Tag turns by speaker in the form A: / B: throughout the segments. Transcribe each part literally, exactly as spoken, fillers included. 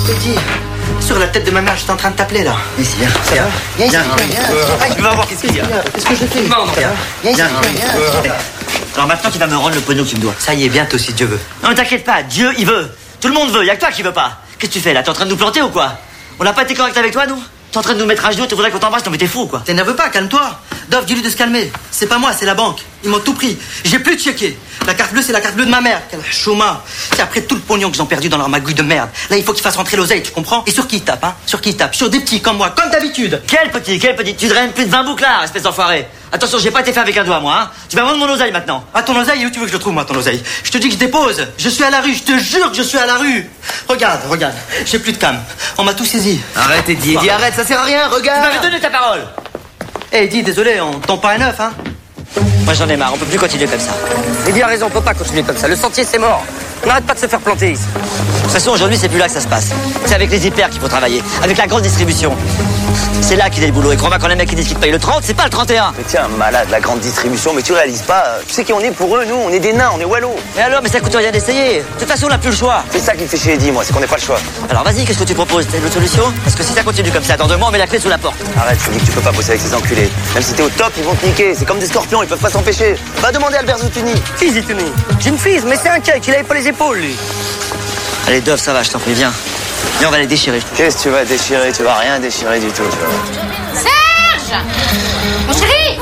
A: Petit, sur la tête de ma mère, j'étais en train de t'appeler là.
B: Viens ici, viens.
A: Ça va?
B: Viens ici,
A: viens.
B: viens. Tu vas voir qu'est-ce qu'il y a.
A: Qu'est-ce que je fais?
B: Non, non, viens.
A: Viens ici,
B: Viens.
A: viens.
B: Alors maintenant, tu vas me rendre le pognon que tu me dois.
A: Ça y est, bientôt si Dieu veut.
B: Non, mais t'inquiète pas, Dieu, il veut. Tout le monde veut, y a que toi qui veux pas. Qu'est-ce que tu fais là? T'es en train de nous planter ou quoi? On n'a pas été correct avec toi, nous? T'es en train de nous mettre à genoux, tu voudrais qu'on t'embrasse? Non, mais t'es fou, quoi.
A: T'énerve pas, calme-toi. Dove, dis-lui de se calmer. C'est pas moi, c'est la banque. Ils m'ont tout pris. J'ai plus de chéquier. La carte bleue, c'est la carte bleue de ma mère. Quel chômage. C'est après tout le pognon qu'ils ont perdu dans leur magouille de merde. Là, il faut qu'ils fassent rentrer l'oseille, tu comprends? Et sur qui ils tapent, hein? Sur qui ils tapent? Sur des petits comme moi, comme d'habitude.
B: Quel petit, quel petit? Tu draines plus de vingt bouclards, espèce d'enfoiré. Attention, j'ai pas été fait avec un doigt, moi, hein. Tu vas vendre mon oseille maintenant.
A: Ah, ton oseille, où tu veux que je le trouve, moi, ton oseille? Je te dis que je dépose. Je suis à la rue, je te jure que je suis à la rue. Regarde, regarde. J'ai plus de cam. On m'a tout saisi.
C: Arrête, Eddie, Eddie, arrête, ça sert à rien,
B: Tu
C: regarde.
B: m'avais donné ta parole.
A: Eh, dis, désolé, on tombe pas à neuf, hein?
B: Moi, j'en ai marre, on peut plus continuer comme ça.
C: Eddie a raison, on peut pas continuer comme ça. Le sentier, c'est mort. On n'arrête pas de se faire planter ici.
B: De toute façon, aujourd'hui, c'est plus là que ça se passe. C'est avec les hyper qu'il faut travailler. Avec la grande distribution. C'est là qu'il est le boulot. Et crois-moi, quand les mecs qui disent qu'ils te payent le trente, c'est pas le trente et un.
D: Mais tiens, malade, la grande distribution, mais tu réalises pas. Tu sais qui on est pour eux, nous? On est des nains, on est wallows.
B: Mais alors, mais ça coûte rien d'essayer. De toute façon, on n'a plus le choix.
D: C'est ça qui me fait chier Eddie, moi, c'est qu'on n'a pas le choix.
B: Alors vas-y, qu'est-ce que tu proposes? T'as une autre solution? Parce que si ça continue comme ça, dans deux mois, on met la clé sous la porte.
D: Arrête, je te dis que tu peux pas bosser avec ces enculés. Même si t'es au top, ils vont te niquer. C'est comme des scorpions, ils peuvent pas s'empêcher. Va demander à Albert Zoutuni.
C: Qui Zitouni? Jim Fils, mais c'est un cake, il avait pas les épaules, lui.
B: Allez, Dove, ça va, je t'en prie, viens. Viens, on va les déchirer.
D: Qu'est-ce que tu vas déchirer? Tu vas rien déchirer du tout, tu vois.
E: Serge! Mon chéri!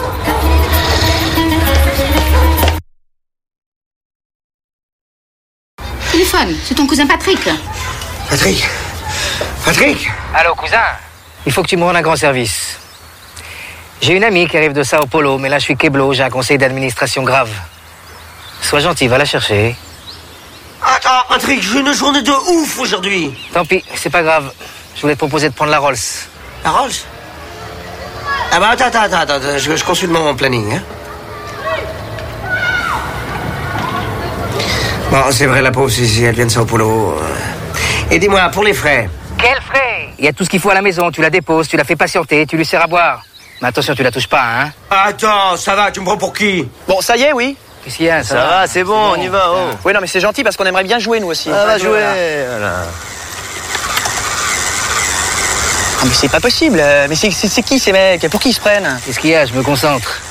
E: Téléphone, c'est ton cousin Patrick.
C: Patrick Patrick Allô, cousin? Il faut que tu me rendes un grand service. J'ai une amie qui arrive de Sao Paulo, mais là je suis keblo, j'ai un conseil d'administration grave. Sois gentil, va la chercher.
F: Attends, Patrick, j'ai une journée de ouf aujourd'hui.
C: Tant pis, c'est pas grave. Je voulais te proposer de prendre la Rolls.
F: La Rolls? Ah bah attends, attends, attends, attends, je, je consulte mon planning, hein. Bon, c'est vrai, la pauvre, si, si elle vient de Sao Paulo. Et dis-moi, pour les frais.
C: Quels frais? Il y a tout ce qu'il faut à la maison, tu la déposes, tu la fais patienter, tu lui sers à boire. Mais attention, tu la touches pas, hein.
F: Attends, ça va, tu me prends pour qui?
G: Bon, ça y est, oui.
C: Qu'est-ce qu'il y a, ça,
D: Ça va, c'est bon, on y va, oh.
G: Oui, non, mais c'est gentil parce qu'on aimerait bien jouer, nous aussi.
D: Ah, va jouer, voilà.
G: Ah, mais c'est pas possible. Mais c'est c'est- c'est qui ces mecs? Pour qui ils se prennent?
C: Qu'est-ce qu'il y a? Je me concentre.